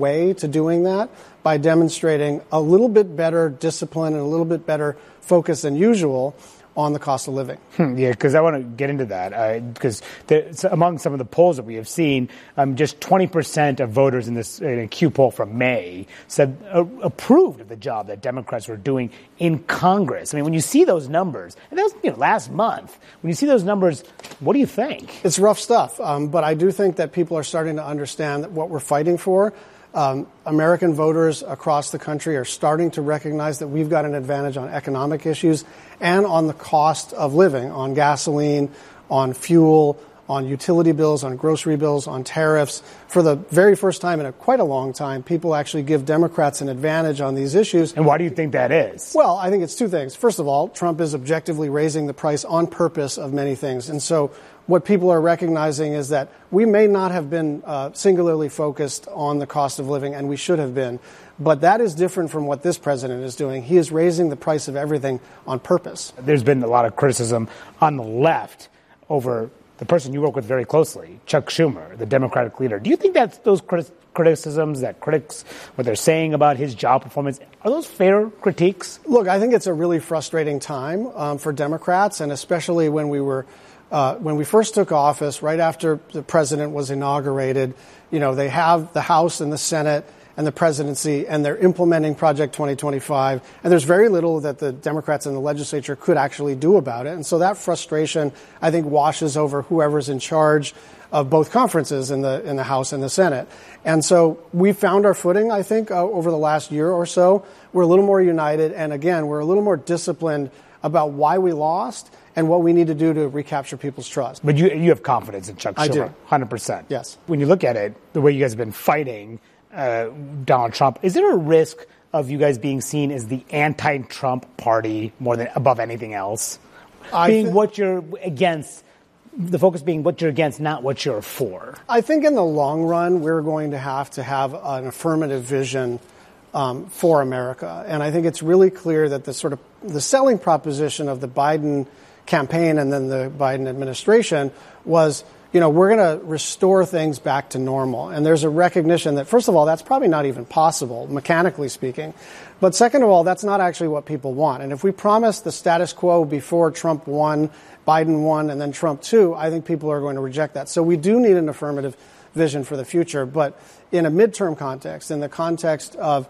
way to doing that by demonstrating a little bit better discipline and a little bit better focus than usual on the cost of living. Yeah, because I want to get into that. Because among some of the polls that we have seen, just 20% of voters in a Q poll from May said approved of the job that Democrats were doing in Congress. I mean, when you see those numbers, and that was last month, when you see those numbers, what do you think? It's rough stuff, but I do think that people are starting to understand that what we're fighting for. American voters across the country are starting to recognize that we've got an advantage on economic issues and on the cost of living, on gasoline, on fuel, on utility bills, on grocery bills, on tariffs. For the very first time in quite a long time, people actually give Democrats an advantage on these issues. And why do you think that is? Well, I think it's two things. First of all, Trump is objectively raising the price on purpose of many things. And so what people are recognizing is that we may not have been singularly focused on the cost of living, and we should have been. But that is different from what this president is doing. He is raising the price of everything on purpose. There's been a lot of criticism on the left over the person you work with very closely, Chuck Schumer, the Democratic leader. Do you think that those criticisms that critics, what they're saying about his job performance, are those fair critiques? Look, I think it's a really frustrating time for Democrats, and especially when we first took office, right after the president was inaugurated. They have the House and the Senate and the presidency, and they're implementing Project 2025. And there's very little that the Democrats in the legislature could actually do about it. And so that frustration, I think, washes over whoever's in charge of both conferences in the House and the Senate. And so we found our footing, I think, over the last year or so. We're a little more united. And again, we're a little more disciplined about why we lost and what we need to do to recapture people's trust. But you have confidence in Chuck Schumer? I do. 100%. Yes. When you look at it, the way you guys have been fighting Donald Trump, is there a risk of you guys being seen as the anti-Trump party more than above anything else? What you're against, the focus being what you're against, not what you're for? I think in the long run, we're going to have an affirmative vision for America. And I think it's really clear that the selling proposition of the Biden campaign and then the Biden administration was, we're going to restore things back to normal. And there's a recognition that, first of all, that's probably not even possible, mechanically speaking. But second of all, that's not actually what people want. And if we promise the status quo before Trump won, Biden won, and then Trump too, I think people are going to reject that. So we do need an affirmative vision for the future. But in a midterm context, in the context of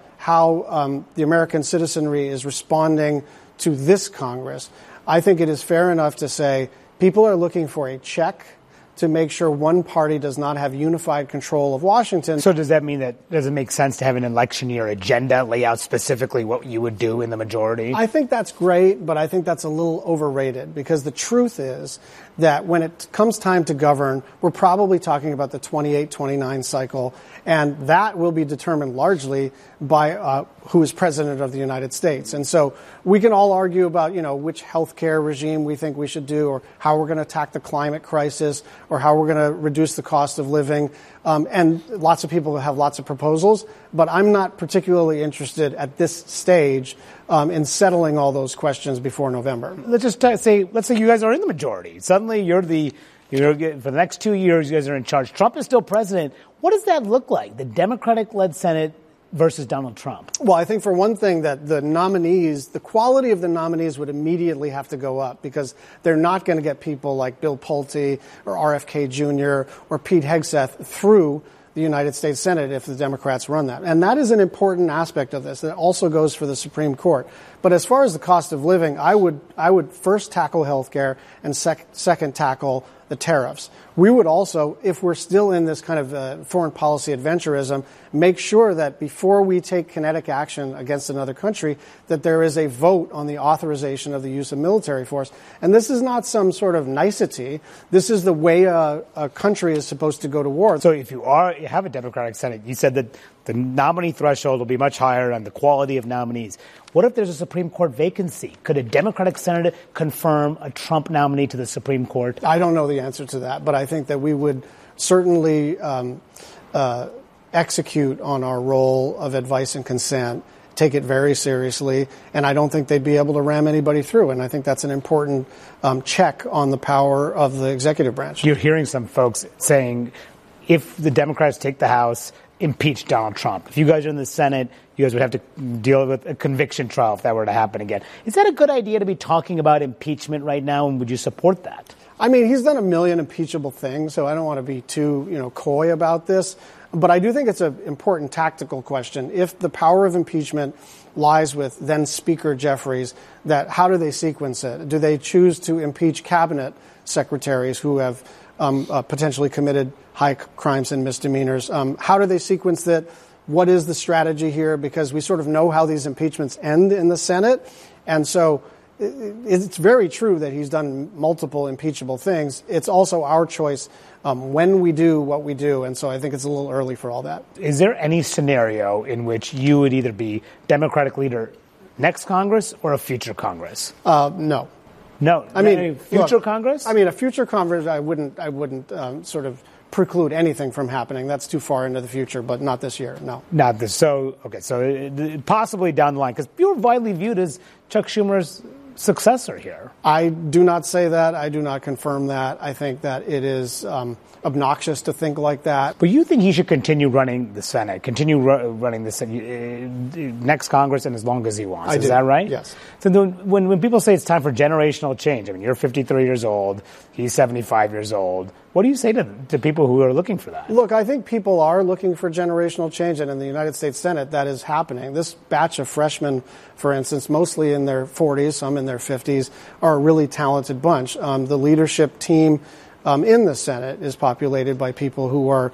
how the American citizenry is responding to this Congress, I think it is fair enough to say people are looking for a check to make sure one party does not have unified control of Washington. So does that mean does it make sense to have an election year agenda, lay out specifically what you would do in the majority? I think that's great, but I think that's a little overrated, because the truth is that when it comes time to govern, we're probably talking about the 28-29 cycle, and that will be determined largely by who is president of the United States. And so we can all argue about, which healthcare regime we think we should do, or how we're going to attack the climate crisis, or how we're going to reduce the cost of living. And lots of people have lots of proposals, but I'm not particularly interested at this stage in settling all those questions before November. Let's just say you guys are in the majority. Suddenly for the next 2 years, you guys are in charge. Trump is still president. What does that look like? The Democratic-led Senate versus Donald Trump? Well, I think for one thing that the quality of the nominees would immediately have to go up, because they're not going to get people like Bill Pulte or RFK Jr. or Pete Hegseth through the United States Senate if the Democrats run that. And that is an important aspect of this. That also goes for the Supreme Court. But as far as the cost of living, I would first tackle health care and second tackle the tariffs. We would also, if we're still in this kind of foreign policy adventurism, make sure that before we take kinetic action against another country, that there is a vote on the authorization of the use of military force. And this is not some sort of nicety. This is the way a country is supposed to go to war. So if you have a Democratic Senate, you said that the nominee threshold will be much higher on the quality of nominees. What if there's a Supreme Court vacancy? Could a Democratic senator confirm a Trump nominee to the Supreme Court? I don't know the answer to that, but I think that we would certainly execute on our role of advice and consent, take it very seriously, and I don't think they'd be able to ram anybody through. And I think that's an important check on the power of the executive branch. You're hearing some folks saying if the Democrats take the House impeach Donald Trump. If you guys are in the Senate, you guys would have to deal with a conviction trial if that were to happen again. Is that a good idea to be talking about impeachment right now, and would you support that? I mean, he's done a million impeachable things, so I don't want to be too, coy about this. But I do think it's an important tactical question. If the power of impeachment lies with then Speaker Jeffries, that how do they sequence it? Do they choose to impeach cabinet secretaries who have potentially committed high crimes and misdemeanors? How do they sequence that? What is the strategy here? Because we sort of know how these impeachments end in the Senate. And so it's very true that he's done multiple impeachable things. It's also our choice when we do what we do. And so I think it's a little early for all that. Is there any scenario in which you would either be Democratic leader next Congress or a future Congress? No. No. I mean, future Congress? I mean, a future Congress, I wouldn't sort of preclude anything from happening. That's too far into the future, but not this year, no. Not this. So possibly down the line, because you're widely viewed as Chuck Schumer's successor here. I do not say that. I do not confirm that. I think that it is obnoxious to think like that. But you think he should continue running the Senate, continue running the Senate, next Congress, and as long as he wants. Is that right? Yes. So when people say it's time for generational change, I mean, you're 53 years old, he's 75 years old. What do you say to people who are looking for that? Look, I think people are looking for generational change, and in the United States Senate, that is happening. This batch of freshmen, for instance, mostly in their 40s, some in their 50s, are a really talented bunch. The leadership team in the Senate is populated by people who are,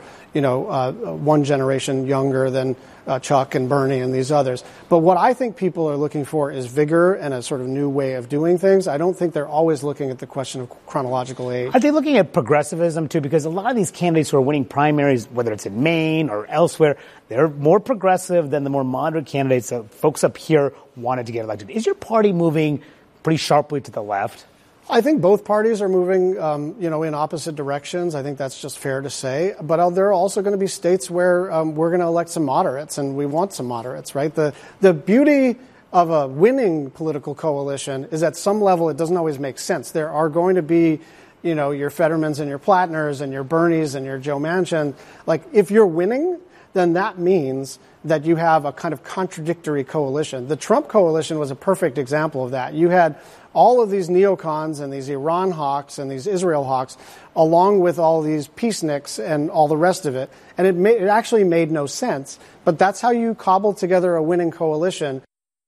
one generation younger than Chuck and Bernie and these others. But what I think people are looking for is vigor and a sort of new way of doing things. I don't think they're always looking at the question of chronological age. Are they looking at progressivism, too? Because a lot of these candidates who are winning primaries, whether it's in Maine or elsewhere, they're more progressive than the more moderate candidates that folks up here wanted to get elected. Is your party moving pretty sharply to the left? I think both parties are moving, in opposite directions. I think that's just fair to say. But there are also going to be states where we're going to elect some moderates, and we want some moderates, right? The beauty of a winning political coalition is at some level it doesn't always make sense. There are going to be, your Fettermans and your Platners and your Bernies and your Joe Manchin. Like, if you're winning, then that means that you have a kind of contradictory coalition. The Trump coalition was a perfect example of that. You had all of these neocons and these Iran hawks and these Israel hawks, along with all these peaceniks and all the rest of it. And it actually made no sense. But that's how you cobble together a winning coalition.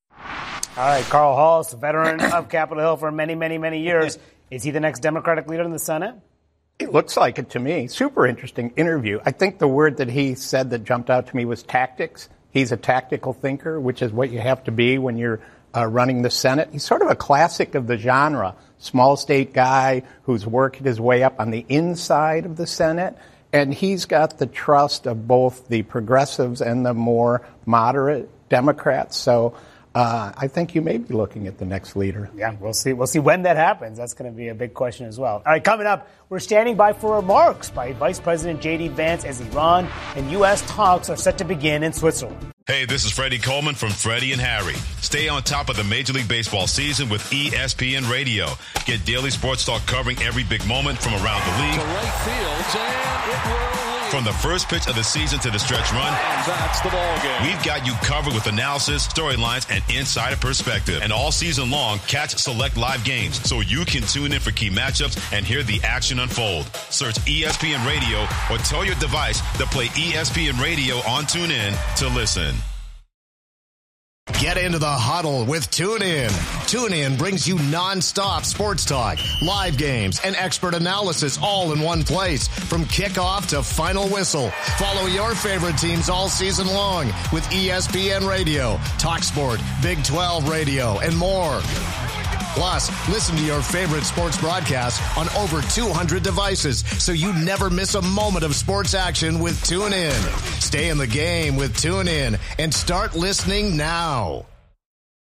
All right, Carl Hulse, veteran of Capitol Hill for many, many, many years. Is he the next Democratic leader in the Senate? It looks like it to me. Super interesting interview. I think the word that he said that jumped out to me was tactics. He's a tactical thinker, which is what you have to be when you're running the Senate. He's sort of a classic of the genre, small state guy who's worked his way up on the inside of the Senate. And he's got the trust of both the progressives and the more moderate Democrats. So I think you may be looking at the next leader. Yeah, we'll see. We'll see when that happens. That's going to be a big question as well. All right, coming up, we're standing by for remarks by Vice President J.D. Vance as Iran and U.S. talks are set to begin in Switzerland. Hey, this is Freddie Coleman from Freddie and Harry. Stay on top of the Major League Baseball season with ESPN Radio. Get daily sports talk covering every big moment from around the league. To right field, and it will lead. From the first pitch of the season to the stretch run, And that's the ball game. We've got you covered with analysis, storylines, and insider perspective. And all season long, catch select live games so you can tune in for key matchups and hear the action unfold. Search ESPN Radio or tell your device to play ESPN Radio on TuneIn to listen. Get into the huddle with TuneIn. TuneIn brings you nonstop sports talk, live games, and expert analysis all in one place. From kickoff to final whistle. Follow your favorite teams all season long with ESPN Radio, TalkSport, Big 12 Radio, and more. Plus, listen to your favorite sports broadcasts on over 200 devices so you never miss a moment of sports action with TuneIn. Stay in the game with TuneIn and start listening now.